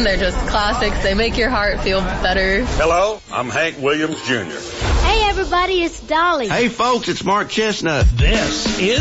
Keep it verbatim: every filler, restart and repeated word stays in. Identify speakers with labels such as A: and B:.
A: They're just classics. They make your heart feel better.
B: Hello, I'm Hank Williams Junior
C: Hey, everybody, it's Dolly.
D: Hey, folks, it's Mark Chestnut.
E: This is